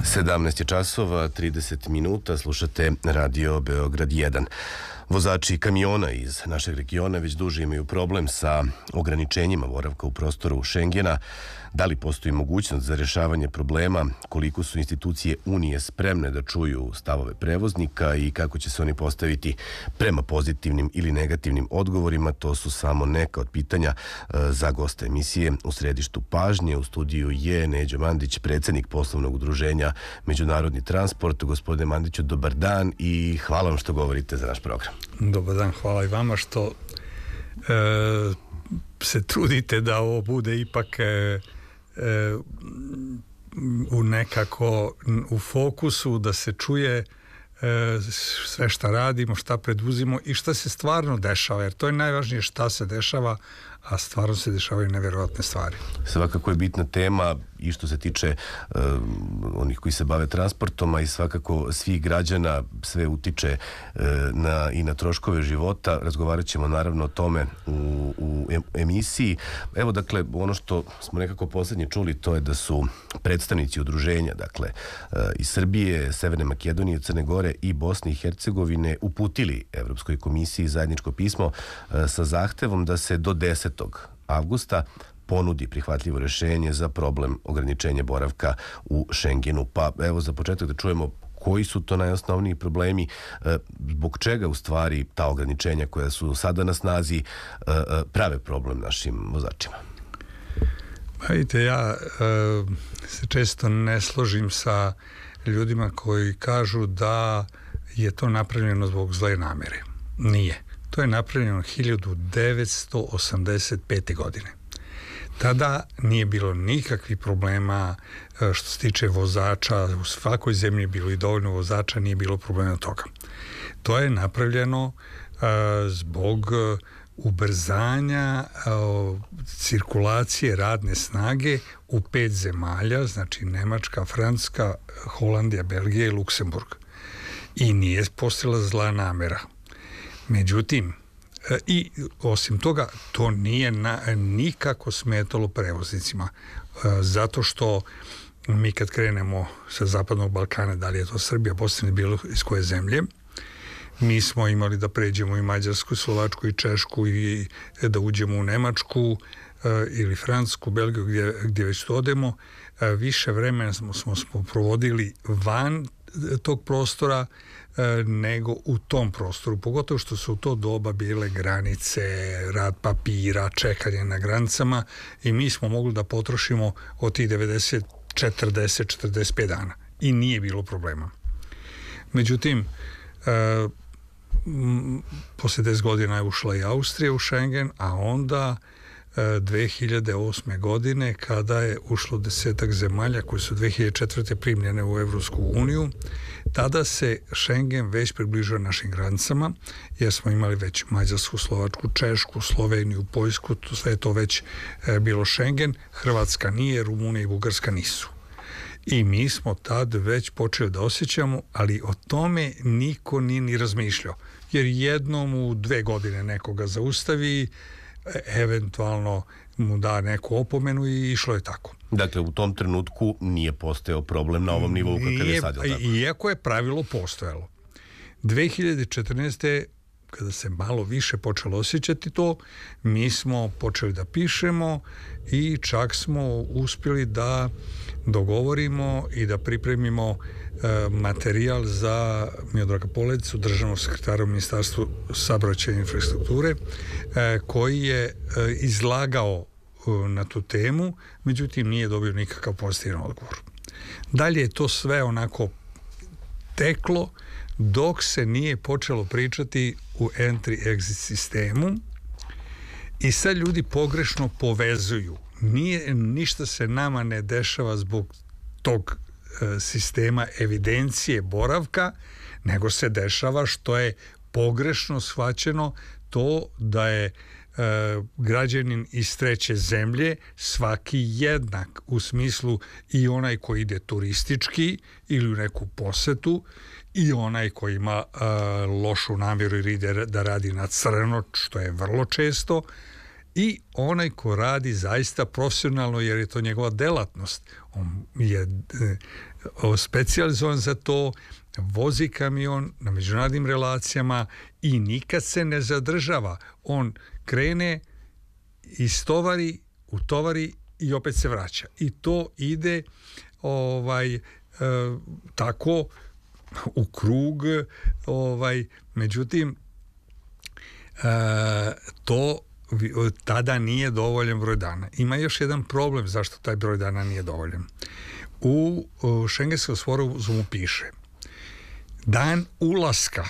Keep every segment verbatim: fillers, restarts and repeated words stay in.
sedamnaest je časova, trideset minuta, slušate Radio Beograd jedan. Vozači kamiona iz našeg regiona već duže imaju problem sa ograničenjima boravka u prostoru Šengena. Da li postoji mogućnost za rješavanje problema, koliko su institucije Unije spremne da čuju stavove prevoznika i kako će se oni postaviti prema pozitivnim ili negativnim odgovorima, to su samo neka od pitanja za gosta emisije. U središtu pažnje u studiju je Neđo Mandić, predsjednik poslovnog udruženja Međunarodni transport. Gospodine Mandiću, dobar dan i hvala vam što govorite za naš program. Dobar dan, hvala i vama što e, se trudite da ovo bude ipak e, e, u nekako u fokusu, da se čuje e, sve šta radimo, šta preduzimo i šta se stvarno dešava, jer to je najvažnije, šta se dešava, a stvarno se dešavaju nevjerojatne stvari. Svakako je bitna tema i što se tiče uh, onih koji se bave transportom, a i svakako svih građana, sve utiče uh, na, i na troškove života. Razgovarat ćemo naravno o tome u, u emisiji. Evo, dakle, ono što smo nekako posljednje čuli, to je da su predstavnici udruženja, dakle, uh, iz Srbije, Severne Makedonije, Crne Gore i Bosne i Hercegovine uputili Evropskoj komisiji zajedničko pismo uh, sa zahtevom da se do desetog avgusta ponudi prihvatljivo rješenje za problem ograničenja boravka u Šengenu. Pa evo za početak da čujemo koji su to najosnovniji problemi, zbog čega u stvari ta ograničenja koja su sada na snazi prave problem našim vozačima. Vidite, ja e, se često ne složim sa ljudima koji kažu da je to napravljeno zbog zle namjere. Nije. To je napravljeno hiljadu devetsto osamdeset pete. godine. Tada nije bilo nikakvih problema što se tiče vozača, u svakoj zemlji je bilo i dovoljno vozača, nije bilo problema toga. To je napravljeno uh, zbog ubrzanja uh, cirkulacije radne snage u pet zemalja, znači Nemačka, Francuska, Holandija, Belgija i Luksemburg. I nije postojala zla namjera. Međutim, i osim toga, to nije na, nikako smetalo prevoznicima, zato što mi kad krenemo sa zapadnog Balkana, da li je to Srbija, Bosna ili bilo iz koje zemlje, mi smo imali da pređemo i Mađarsku, Slovačku i Češku i da uđemo u Nemačku ili Francusku, Belgiju, gdje, gdje već to odemo. Više vremena smo, smo, smo provodili van tog prostora nego u tom prostoru, pogotovo što su u to doba bile granice, rad papira, čekanje na granicama i mi smo mogli da potrošimo od tih devedeset, četrdeset, četrdeset pet dana i nije bilo problema. Međutim, e, poslije deset godina je ušla i Austrija u Schengen, a onda dve hiljade osme. godine kada je ušlo desetak zemalja koje su dve hiljade četvrte. primljene u Evropsku uniju, tada se Schengen već približio našim granicama, jer smo imali već Mađarsku, Slovačku, Češku, Sloveniju, Poljsku, to sve je to već e, bilo Schengen. Hrvatska nije, Rumunija i Bugarska nisu. I mi smo tad već počeli da osjećamo, ali o tome niko nije ni razmišljao, jer jednom u dve godine nekoga zaustavi, eventualno mu da neku opomenu i išlo je tako. Dakle, u tom trenutku nije postojao problem na ovom nivou kakav je sad, je tako? Iako je pravilo postojalo. dve hiljade četrnaeste. kada se malo više počelo osjećati to, mi smo počeli da pišemo i čak smo uspjeli da dogovorimo i da pripremimo e, materijal za Miodraga Poledicu, državnog sekretara u Ministarstvu saobraćaja i infrastrukture, e, koji je e, izlagao e, na tu temu, međutim nije dobio nikakav pozitivan odgovor. Dalje je to sve onako teklo dok se nije počelo pričati u entry-exit sistemu i sad ljudi pogrešno povezuju. Nije, ništa se nama ne dešava zbog tog e, sistema evidencije boravka, nego se dešava što je pogrešno shvaćeno to da je e, građanin iz treće zemlje svaki jednak u smislu i onaj koji ide turistički ili u neku posetu i onaj koji ima e, lošu namjeru ili ide da radi na crno, što je vrlo često, i onaj ko radi zaista profesionalno, jer je to njegova delatnost. On je e, specijalizovan za to, vozi kamion na međunarodnim relacijama i nikad se ne zadržava. On krene, istovari, utovari i opet se vraća. I to ide ovaj, e, tako u krug, ovaj, međutim, e, to tada nije dovoljan broj dana. Ima još jedan problem zašto taj broj dana nije dovoljan. U, u Šengenskom sporazumu piše dan ulaska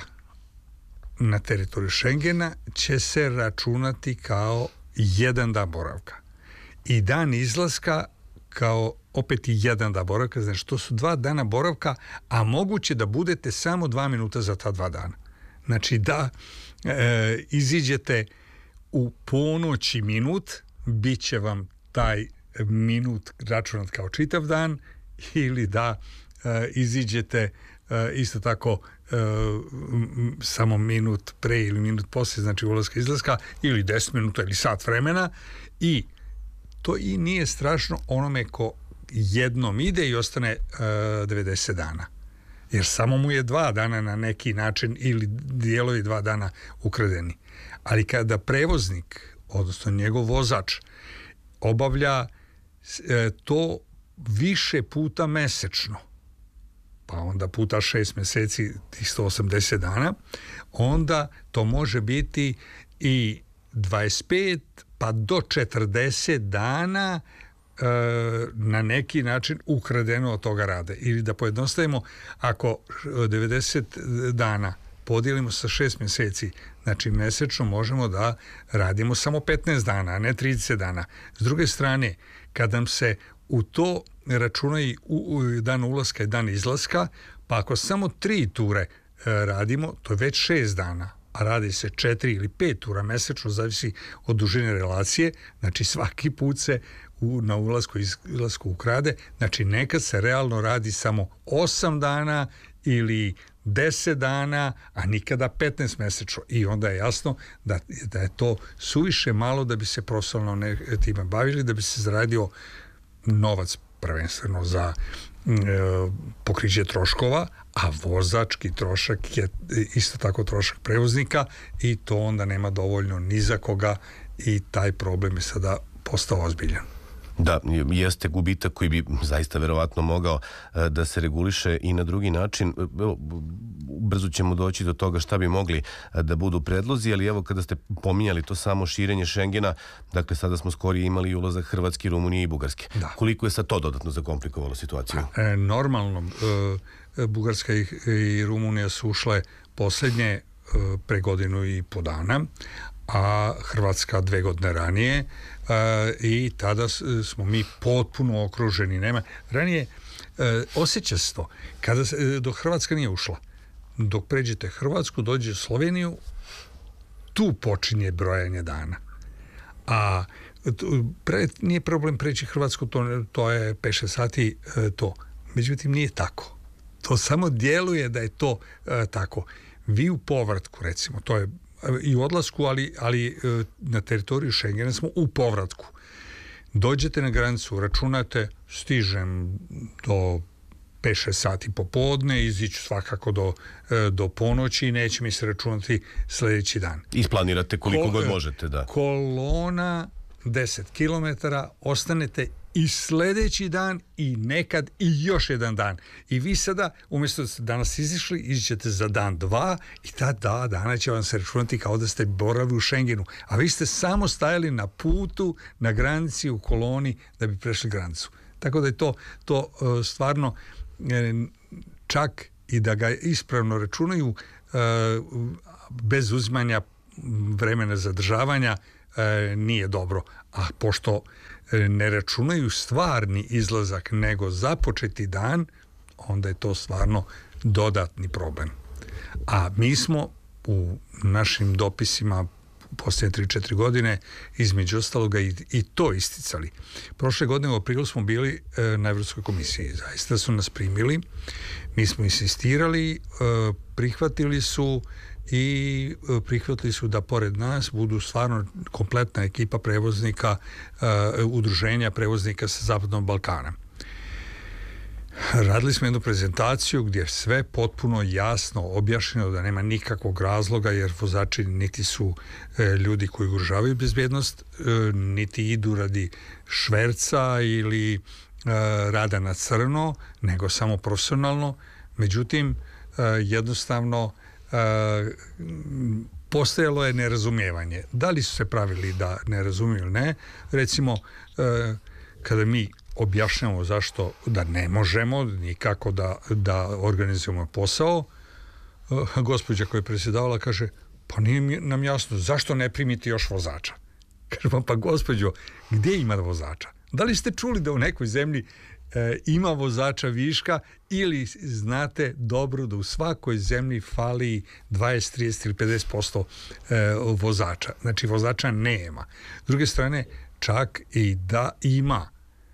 na teritoriju Šengena će se računati kao jedan dan boravka i dan izlaska kao opet jedan dan boravka. Znači to su dva dana boravka, a moguće da budete samo dva minuta za ta dva dana. Znači da e, iziđete u ponoći minut, bit će vam taj minut računat kao čitav dan, ili da e, iziđete e, isto tako e, m, samo minut pre ili minut poslije, znači ulaska izlaska, ili deset minuta ili sat vremena, i to i nije strašno onome ko jednom ide i ostane e, devedeset dana. Jer samo mu je dva dana na neki način ili dijelovi dva dana ukradeni. Ali kada prevoznik, odnosno njegov vozač, obavlja e, to više puta mesečno, pa onda puta šest meseci, tih sto osamdeset dana, onda to može biti i dvadeset pet pa do četrdeset dana e, na neki način ukradeno od toga rada. Ili da pojednostavimo, ako devedeset dana podijelimo sa šest mjeseci, znači mesečno možemo da radimo samo petnaest dana, a ne trideset dana. S druge strane, kad nam se u to računaju u, u dan ulaska i dan izlaska, pa ako samo tri ture e, radimo, to je već šest dana, a radi se četiri ili pet tura mesečno, zavisi od dužine relacije, znači svaki put se u, na ulasku i izlasku ukrade, znači nekad se realno radi samo osam dana ili deset dana, a nikada petnaest mesečno, i onda je jasno da, da je to suviše malo da bi se profesionalno time bavili, da bi se zaradio novac prvenstveno za e, pokriće troškova, a vozački trošak je isto tako trošak prevoznika, i to onda nema dovoljno ni za koga, i taj problem je sada postao ozbiljan. Da, jeste gubitak koji bi zaista verovatno mogao da se reguliše i na drugi način. Evo, brzo ćemo doći do toga šta bi mogli da budu predlozi, ali evo kada ste pominjali to samo širenje Šengena, dakle sada smo skorije imali ulazak Hrvatske, Rumunije i Bugarske. Da. Koliko je sad to dodatno zakomplikovalo situaciju? E, normalno, e, Bugarska i, i Rumunija su ušle posljednje e, pre godinu i po dana, a Hrvatska dve godine ranije, e, i tada smo mi potpuno okruženi. Nema ranije, e, osjeća se to kada se, e, dok Hrvatska nije ušla, dok pređete Hrvatsku, dođe u Sloveniju, tu počinje brojanje dana, a pre, nije problem preći Hrvatsku, to, to je pet šest sati, e, to, međutim nije tako, to samo djeluje da je to e, tako. Vi u povratku, recimo, to je i u odlasku, ali, ali na teritoriju Šengena smo u povratku. Dođete na granicu, računate, stižem do pet šest sati popodne, iziću svakako do, do ponoći i neće mi se računati sljedeći dan. Isplanirate koliko Kol, god možete, da. Kolona deset kilometara, ostanete i sljedeći dan i nekad i još jedan dan. I vi sada, umjesto da ste danas izišli, izićete za dan dva i ta dva dana će vam se računati kao da ste boravili u Šengenu. A vi ste samo stajali na putu, na granici, u koloni da bi prešli granicu. Tako da je to, to stvarno čak i da ga ispravno računaju bez uzimanja vremena zadržavanja nije dobro. A pošto ne računaju stvarni izlazak nego započeti dan, onda je to stvarno dodatni problem. A mi smo u našim dopisima posljednje tri četiri godine između ostaloga i, i to isticali. Prošle godine u aprilu smo bili e, na Evropskoj komisiji. Zaista su nas primili. Mi smo insistirali, e, prihvatili su i prihvatili su da pored nas budu stvarno kompletna ekipa prevoznika, udruženja prevoznika sa Zapadnog Balkana. Radili smo jednu prezentaciju gdje je sve potpuno jasno objašnjeno da nema nikakvog razloga, jer vozači niti su ljudi koji ugrožavaju bezbednost, niti idu radi šverca ili rada na crno, nego samo profesionalno. Međutim, jednostavno postojalo je nerazumijevanje. Da li su se pravili da ne razumiju ili ne? Recimo, kada mi objašnjamo zašto da ne možemo nikako da, da organizujemo posao, gospođa koja je predsjedavala kaže, pa nije nam jasno, zašto ne primiti još vozača? Kažemo, pa gospođo, gdje ima vozača? Da li ste čuli da u nekoj zemlji e, ima vozača viška, ili znate dobro da u svakoj zemlji fali dvadeset, trideset ili pedeset posto e, vozača? Znači, vozača nema. S druge strane, čak i da ima,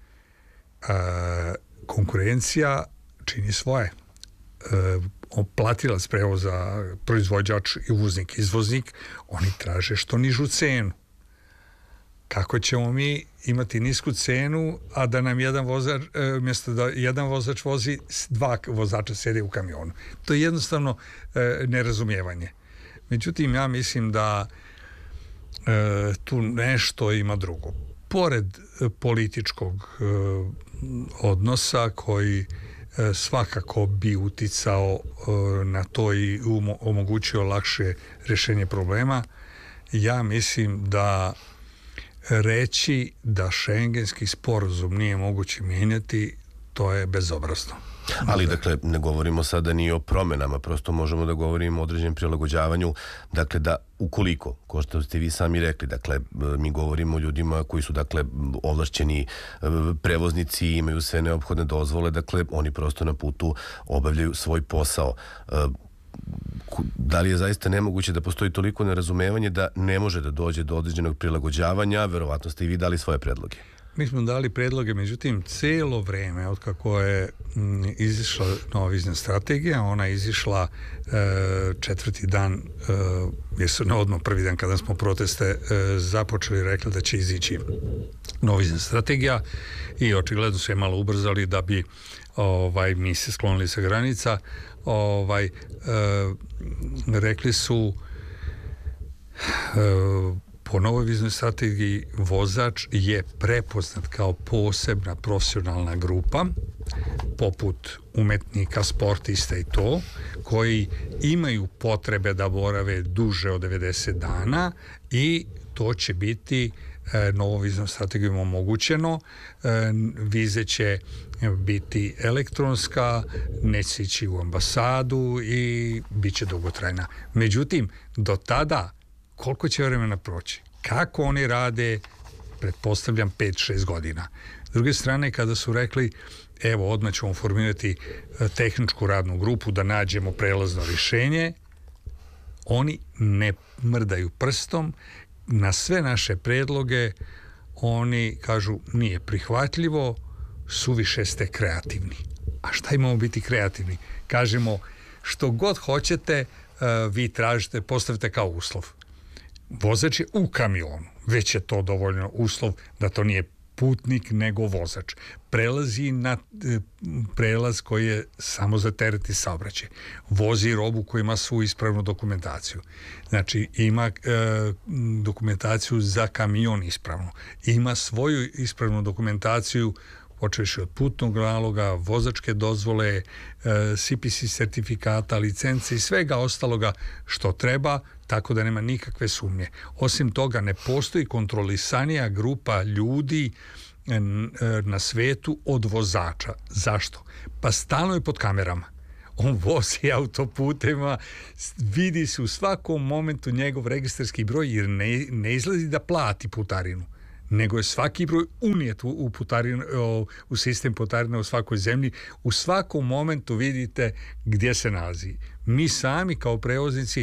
e, konkurencija čini svoje. E, platilac prevoza, proizvođač i uvoznik, izvoznik, oni traže što nižu cenu. Kako ćemo mi imati nisku cenu, a da nam jedan vozač, e, umjesto da jedan vozač vozi, dva vozača sjede u kamionu? To je jednostavno e, nerazumijevanje. Međutim, ja mislim da e, tu nešto ima drugo. Pored e, političkog e, odnosa koji e, svakako bi uticao e, na to i umo, omogućio lakše rješenje problema, ja mislim da reći da šengenski sporazum nije moguće mijenjati, to je bezobrazno. Ali, dakle, ne govorimo sada ni o promjenama, prosto možemo da govorimo o određenom prilagođavanju, dakle, da ukoliko, kao što ste vi sami rekli, dakle, mi govorimo o ljudima koji su, dakle, ovlašćeni prevoznici, imaju sve neophodne dozvole, dakle, oni prosto na putu obavljaju svoj posao. Da li je zaista nemoguće da postoji toliko nerazumevanje da ne može da dođe do određenog prilagođavanja? Verovatno ste i vi dali svoje predloge. Mi smo dali predloge, međutim, cijelo vreme od kako je m, izišla nova vizna strategija, ona je izišla e, četvrti dan, e, jer su odmah prvi dan kada smo proteste e, započeli, rekli da će izići nova vizna strategija, i očigledno su je malo ubrzali da bi ovaj, mi se sklonili sa granica. Ovaj, e, rekli su e, po novoj viznoj strategiji vozač je prepoznat kao posebna profesionalna grupa, poput umetnika, sportista i to, koji imaju potrebe da borave duže od devedeset dana, i to će biti e, novom viznom strategijom omogućeno. E, vize će biti elektronska, neće ići u ambasadu i bit će dugotrajna. Međutim, do tada koliko će vremena proći? Kako oni rade? Pretpostavljam pet šest godina. S druge strane, kada su rekli, evo, odmah ćemo formirati tehničku radnu grupu da nađemo prelazno rješenje, oni ne mrdaju prstom. Na sve naše predloge oni kažu, nije prihvatljivo, suviše ste kreativni. A šta imamo biti kreativni? Kažemo, što god hoćete, vi tražite, postavite kao uslov. Vozač je u kamionu, već je to dovoljno uslov da to nije putnik nego vozač. Prelazi na e, prelaz koji je samo za teret i saobraćaj. Vozi robu koja ima svu ispravnu dokumentaciju. Znači, ima e, dokumentaciju za kamion ispravno. Ima svoju ispravnu dokumentaciju, počevši od putnog naloga, vozačke dozvole, C P C sertifikata, licence i svega ostaloga što treba, tako da nema nikakve sumnje. Osim toga, ne postoji kontrolisanija grupa ljudi na svetu od vozača. Zašto? Pa stalno je pod kamerama. On vozi autoputema, vidi se u svakom momentu njegov registarski broj, jer ne, ne izlazi da plati putarinu, nego je svaki broj unijet u, u, putarinu, u sistem putarina u svakoj zemlji. U svakom momentu vidite gdje se nalazi. Mi sami kao prevoznici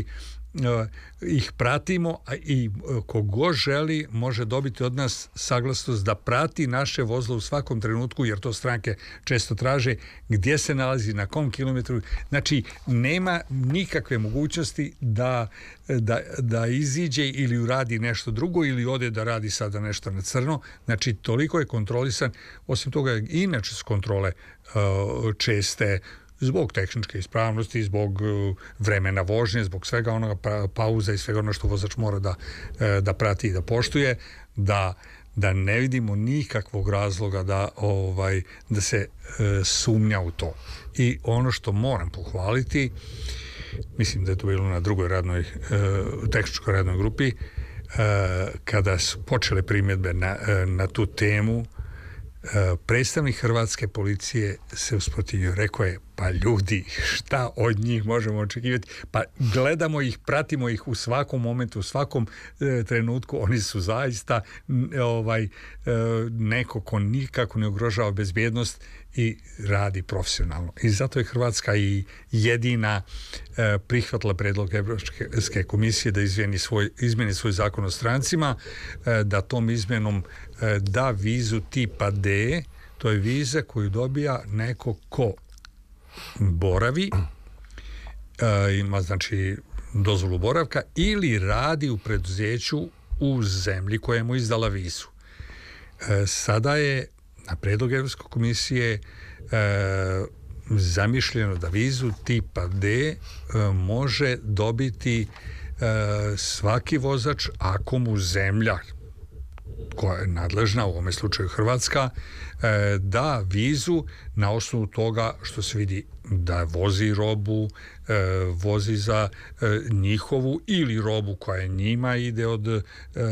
ih pratimo i kogo želi može dobiti od nas saglasnost da prati naše vozilo u svakom trenutku, jer to stranke često traže, gdje se nalazi, na kom kilometru. Znači, nema nikakve mogućnosti da, da, da iziđe ili uradi nešto drugo ili ode da radi sada nešto na crno. Znači, toliko je kontrolisan. Osim toga, inače su kontrole uh, česte, zbog tehničke ispravnosti, zbog vremena vožnje, zbog svega onoga, pa, pauza i svega ono što vozač mora da, da prati i da poštuje, da, da ne vidimo nikakvog razloga da, ovaj, da se e, sumnja u to. I ono što moram pohvaliti, mislim da je to bilo na drugoj radnoj, e, tehničkoj radnoj grupi, e, kada su počele primjedbe na, e, na tu temu, predstavnik hrvatske policije se usprotivio, rekao je, pa ljudi, šta od njih možemo očekivati? Pa gledamo ih, pratimo ih u svakom momentu, u svakom e, trenutku, oni su zaista ovaj, e, neko ko nikako ne ugrožava bezbjednost i radi profesionalno. I zato je Hrvatska i jedina e, prihvatila predlog Evropske komisije da izmjeni svoj, izmjeni svoj zakon o strancima, e, da tom izmjenom e, da vizu tipa D, to je viza koju dobija neko ko boravi, e, ima znači dozvolu boravka ili radi u preduzeću u zemlji koja mu izdala vizu. E, sada je na predlog Evropske komisije e, zamišljeno da vizu tipa D e, može dobiti e, svaki vozač ako mu zemlja koja je nadležna, u ovome slučaju Hrvatska, e, da vizu na osnovu toga što se vidi da vozi robu, e, vozi za e, njihovu ili robu koja njima ide od e,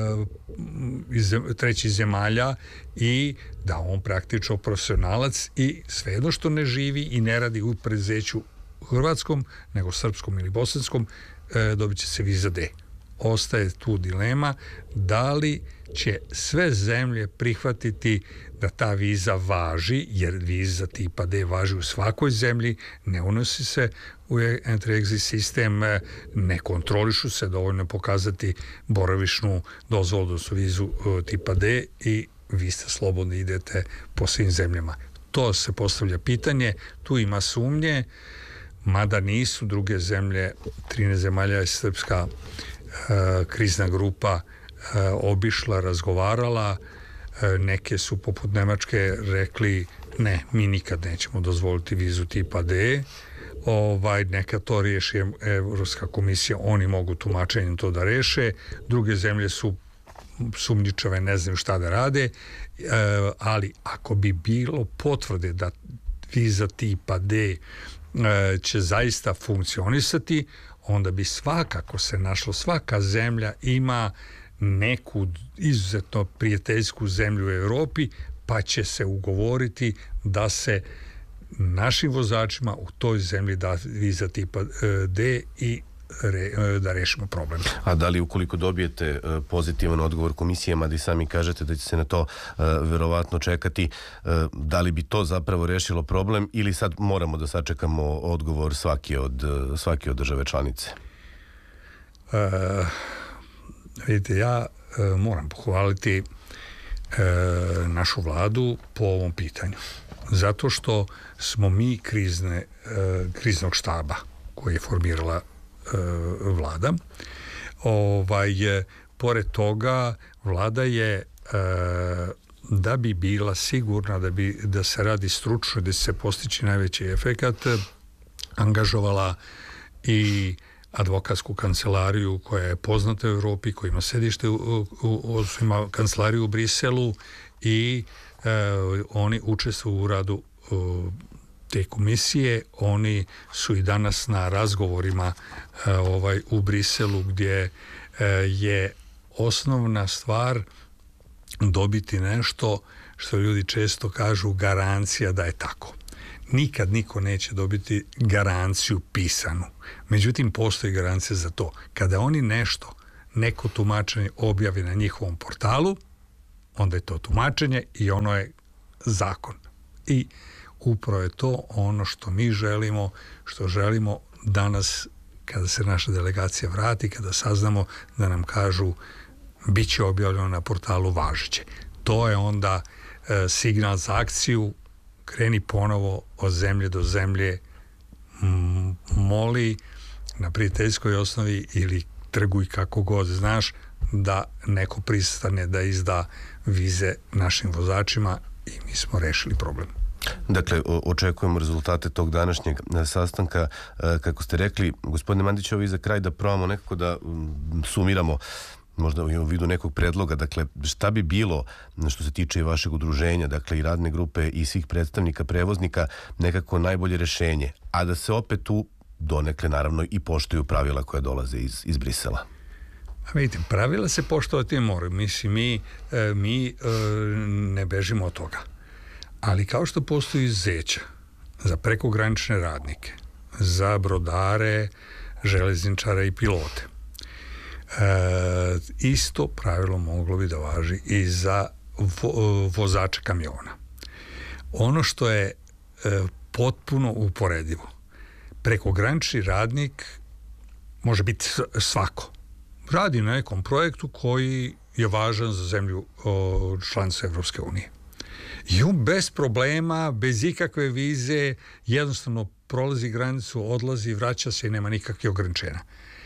iz trećih zemalja i da on praktično profesionalac i svejedno što ne živi i ne radi u preduzeću hrvatskom, nego srpskom ili bosanskom, e, dobit će se viza D. Ostaje tu dilema da li će sve zemlje prihvatiti da ta viza važi, jer viza tipa D važi u svakoj zemlji, ne unosi se u entry-exit sistem, ne kontrolišu se, dovoljno pokazati boravišnu dozvolu, odnosno vizu tipa D i vi ste slobodni, idete po svim zemljama. To se postavlja pitanje, tu ima sumnje, mada nisu druge zemlje, trinaest zemalja je srpska Uh, krizna grupa uh, obišla, razgovarala, uh, neke su poput Nemačke rekli ne, mi nikad nećemo dozvoliti vizu tipa D, ovaj, neka to riješi Evropska komisija, oni mogu tumačenjem to da reše, druge zemlje su sumnjičave, ne znaju šta da rade, uh, ali ako bi bilo potvrde da viza tipa D uh, će zaista funkcionisati, onda bi svakako se našlo, svaka zemlja ima neku izuzetno prijateljsku zemlju u Europi, pa će se ugovoriti da se našim vozačima u toj zemlji da viza tipa D i re, da rešimo problem. A da li ukoliko dobijete pozitivan odgovor komisije, mada i sami kažete da će se na to verovatno čekati, da li bi to zapravo rešilo problem ili sad moramo da sačekamo odgovor svaki od, svaki od države članice? E, vidite, ja e, moram pohvaliti e, našu vladu po ovom pitanju. Zato što smo mi krizne, e, kriznog štaba koji je formirala vlada. Ovaj, pored toga, vlada je e, da bi bila sigurna da, bi, da se radi stručno, da se postići najveći efekat, angažovala i advokatsku kancelariju koja je poznata u Europi, koja ima sedište u, u, ima kancelariju u Briselu i e, oni učestvuju u radu u, te komisije, oni su i danas na razgovorima e, ovaj, u Briselu gdje e, je osnovna stvar dobiti nešto što ljudi često kažu garancija da je tako. Nikad niko neće dobiti garanciju pisanu. Međutim, postoji garancija za to. Kada oni nešto, neko tumačenje objavi na njihovom portalu, onda je to tumačenje i ono je zakon. I upravo je to ono što mi želimo, što želimo danas kada se naša delegacija vrati, kada saznamo da nam kažu bit će objavljeno na portalu važeće. To je onda e, signal za akciju, kreni ponovo od zemlje do zemlje, m, moli na prijateljskoj osnovi ili trguj kako god znaš da neko pristane da izda vize našim vozačima i mi smo rešili problem. Dakle, očekujemo rezultate tog današnjeg sastanka. Kako ste rekli, gospodine Mandić, ovo i za kraj da probamo nekako da sumiramo možda u vidu nekog predloga, dakle, šta bi bilo što se tiče i vašeg udruženja, dakle, i radne grupe i svih predstavnika prevoznika, nekako najbolje rešenje, a da se opet tu donekle, naravno, i poštuju pravila koja dolaze iz, iz Brisela. A vidite, pravila se poštovati moraju. Mislim, mi, mi ne bežimo od toga. Ali kao što postoji izuzeća za prekogranične radnike, za brodare, železničare i pilote, e, isto pravilo moglo bi da važi i za vo, vozača kamiona. Ono što je e, potpuno uporedivo, prekogranični radnik može biti svako. Radi na nekom projektu koji je važan za zemlju članicu Evropske unije. I on bez problema, bez ikakve vize, jednostavno prolazi granicu, odlazi, vraća se i nema nikakve ograničenja.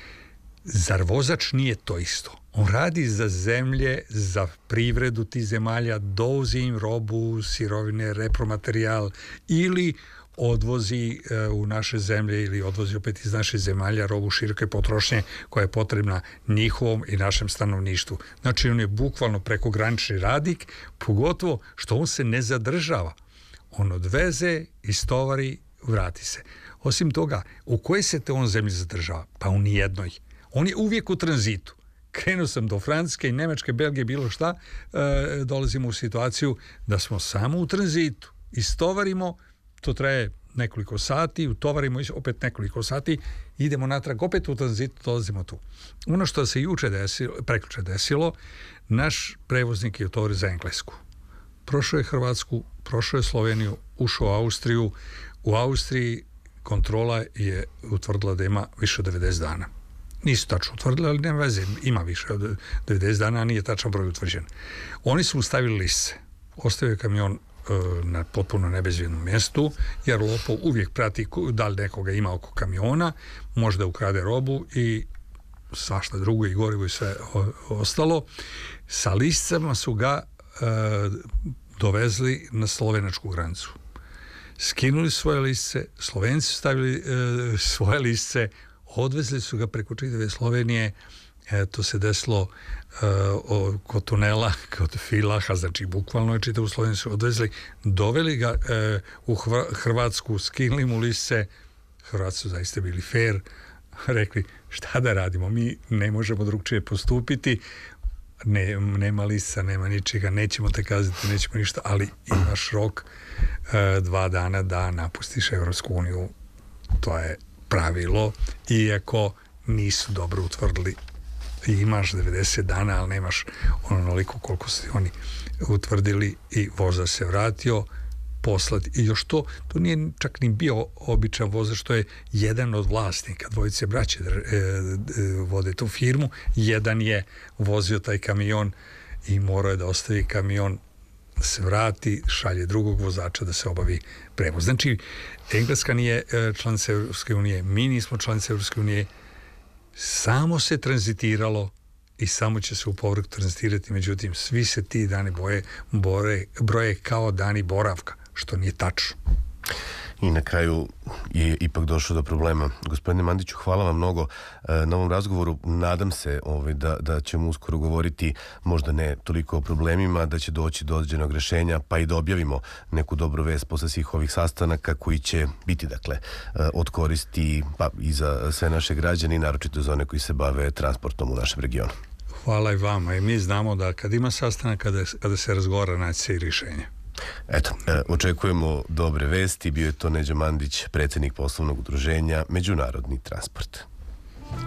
Zar vozač nije to isto? On radi za zemlje, za privredu tih zemalja, dovozi im robu, sirovine, repromaterijal ili odvozi e, u naše zemlje ili odvozi opet iz naše zemalja robu široke potrošnje koja je potrebna njihovom i našem stanovništvu. Znači on je bukvalno prekogranični radnik, pogotovo što on se ne zadržava. On odveze, istovari, vrati se. Osim toga, u kojoj se te on zemlji zadržava? Pa u nijednoj. On je uvijek u tranzitu. Krenuo sam do Francuske i Nemačke, Belgije, bilo šta, e, dolazimo u situaciju da smo samo u tranzitu. Istovarimo, to traje nekoliko sati, utovarimo opet nekoliko sati, idemo natrag, opet u tranzitu, dolazimo tu. Ono što se juče desilo, prekjuče desilo, naš prevoznik je utovario za Englesku. Prošao je Hrvatsku, prošao je Sloveniju, ušao u Austriju. U Austriji kontrola je utvrdila da ima više od devedeset dana. Nisu tačno utvrdili, ali nema veze, ima više od devedeset dana, a nije tačan broj utvrđen. Oni su ustavili lise. Ostavio je kamion na potpuno nebezbjednom mjestu, jer lopov uvijek prati da li nekoga ima oko kamiona, možda ukrade robu i svašta drugo i gorivo i sve ostalo. Sa liscama su ga e, dovezli na slovenačku granicu. Skinuli svoje lisce, Slovenci su stavili e, svoje lisce, odvezli su ga preko čitave Slovenije. E, to se desilo e, o, kod tunela, kod Filaha, znači bukvalno je čitavu Sloveniju su odvezli, doveli ga e, u Hrvatsku, skinuli mu lisce, Hrvatski su zaista bili fair, rekli šta da radimo, mi ne možemo drugčije postupiti, ne, nema lisa, nema ničega, nećemo te kazati, nećemo ništa, ali imaš rok e, dva dana da napustiš Evropsku uniju, to je pravilo, iako nisu dobro utvrdili. Imaš devedeset dana, ali nemaš onoliko koliko su oni utvrdili i vozač se vratio, poslati. I još to, to nije čak ni bio običan vozač, što je jedan od vlasnika, dvojice braće e, e, vode tu firmu, jedan je vozio taj kamion i morao je da ostavi kamion, se vrati, šalje drugog vozača da se obavi prevoz. Znači, Engleska nije članica Evropske unije, mi nismo članice Evropske unije, samo se tranzitiralo i samo će se u povrhu tranzitirati, međutim, svi se ti dani boje, bore, broje kao dani boravka, što nije tačno. I na kraju je ipak došlo do problema. Gospodine Mandiću, hvala vam mnogo na ovom razgovoru. Nadam se ovaj, da, da ćemo uskoro govoriti možda ne toliko o problemima, da će doći do određenog rešenja, pa i da objavimo neku dobru vest posle svih ovih sastanaka koji će biti, dakle, od koristi pa i za sve naše građane i naročito za one koji se bave transportom u našem regionu. Hvala i vama. I mi znamo da kad ima sastanak, kada, kada se razgovara, naći se i rješenje. Eto, e, očekujemo dobre vesti. Bio je to Neđo Mandić, predsjednik poslovnog udruženja Međunarodni transport.